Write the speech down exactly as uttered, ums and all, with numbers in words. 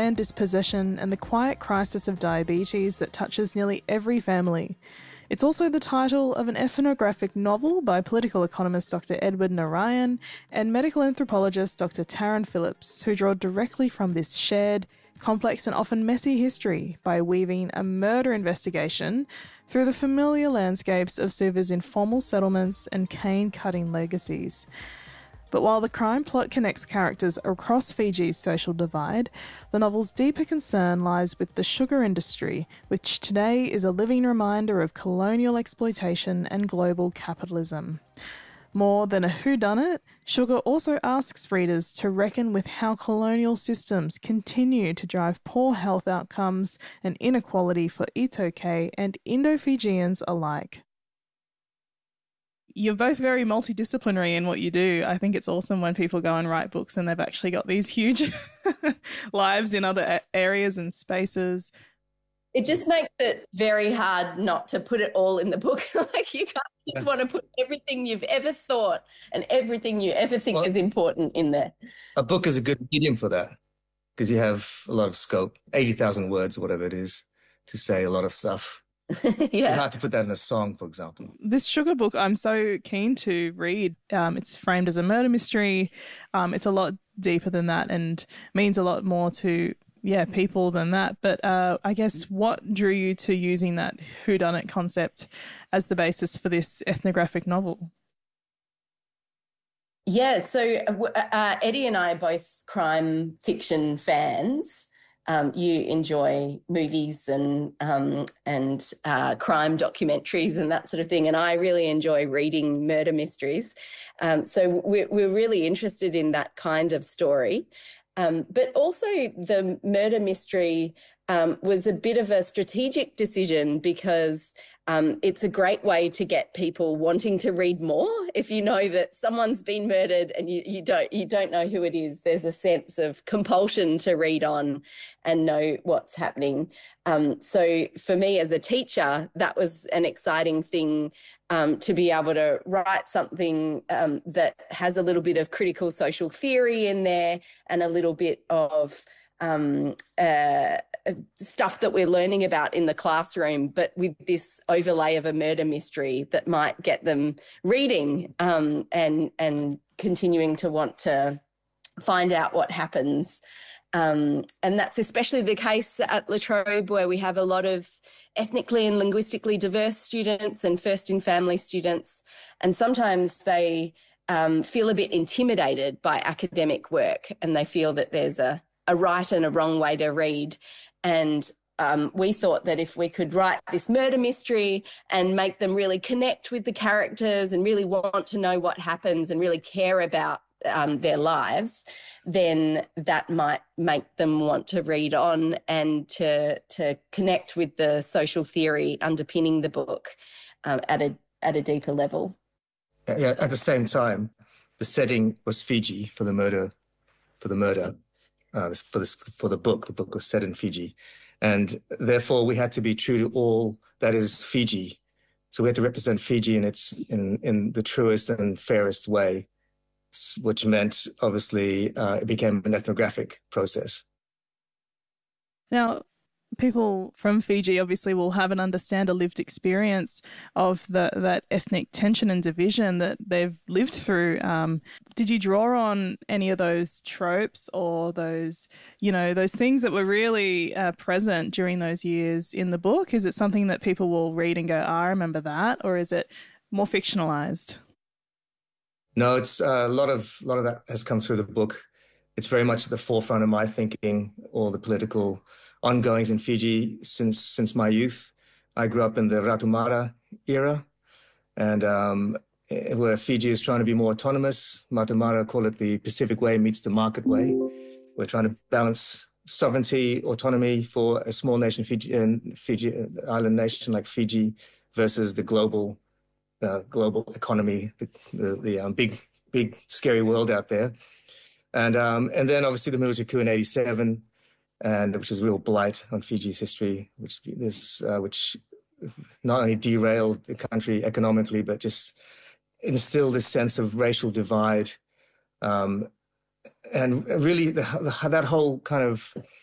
land dispossession and the quiet crisis of diabetes that touches nearly every family. It's also the title of an ethnographic novel by political economist Doctor Edward Narayan and medical anthropologist Doctor Taryn Phillips, who draw directly from this shared, complex and often messy history by weaving a murder investigation through the familiar landscapes of Suva's informal settlements and cane-cutting legacies. But while the crime plot connects characters across Fiji's social divide, the novel's deeper concern lies with the sugar industry, which today is a living reminder of colonial exploitation and global capitalism. More than a whodunit, Sugar also asks readers to reckon with how colonial systems continue to drive poor health outcomes and inequality for Itoke and Indo-Fijians alike. You're both very multidisciplinary in what you do. I think it's awesome when people go and write books and they've actually got these huge lives in other areas and spaces. It just makes it very hard not to put it all in the book. Like you can't just want to put everything you've ever thought and everything you ever think well, is important in there. A book is a good medium for that because you have a lot of scope, eighty thousand words or whatever it is, to say a lot of stuff. Yeah. It's hard to put that in a song, for example. This Sugar book I'm so keen to read. Um, it's framed as a murder mystery. Um, it's a lot deeper than that and means a lot more to yeah people than that. But uh, I guess what drew you to using that whodunit concept as the basis for this ethnographic novel? Yeah, so uh, Eddie and I are both crime fiction fans. Um, you enjoy movies and um, and uh, crime documentaries and that sort of thing, and I really enjoy reading murder mysteries. Um, so we're, we're really interested in that kind of story. Um, but also the murder mystery um, was a bit of a strategic decision because um, it's a great way to get people wanting to read more. If you know that someone's been murdered and you, you don't you don't know who it is, there's a sense of compulsion to read on and know what's happening. Um, so for me as a teacher, that was an exciting thing um, to be able to write something um, that has a little bit of critical social theory in there and a little bit of um, uh, stuff that we're learning about in the classroom, but with this overlay of a murder mystery that might get them reading um, and and continuing to want to find out what happens. Um, and that's especially the case at La Trobe, where we have a lot of ethnically and linguistically diverse students and first-in-family students, and sometimes they um, feel a bit intimidated by academic work and they feel that there's a, a right and a wrong way to read. And um, we thought that if we could write this murder mystery and make them really connect with the characters and really want to know what happens and really care about um, their lives, then that might make them want to read on and to to connect with the social theory underpinning the book um, at a at a deeper level. Yeah, at the same time, the setting was Fiji for the murder, for the murder. Uh, for this for the book. The book was set in Fiji, and therefore we had to be true to all that is Fiji. So we had to represent Fiji in its in in the truest and fairest way, which meant obviously uh, it became an ethnographic process. Now, people from Fiji obviously will have and understand a lived experience of the, that ethnic tension and division that they've lived through. Um, did you draw on any of those tropes or those, you know, those things that were really uh, present during those years in the book? Is it something that people will read and go, oh, I remember that? Or is it more fictionalized? No, it's uh, a lot of a lot of that has come through the book. It's very much at the forefront of my thinking, all the political ongoings in Fiji since since my youth. I grew up in the Ratu Mara era, and um, where Fiji is trying to be more autonomous. Ratu Mara call it the Pacific Way meets the market way. We're trying to balance sovereignty, autonomy for a small nation, Fiji, and Fiji island nation like Fiji, versus the global uh, global economy, the the, the um, big big scary world out there. And um, and then obviously the military coup in eighty-seven. And which is a real blight on Fiji's history, which is uh, which not only derailed the country economically, but just instilled this sense of racial divide, um, and really the, the, that whole kind of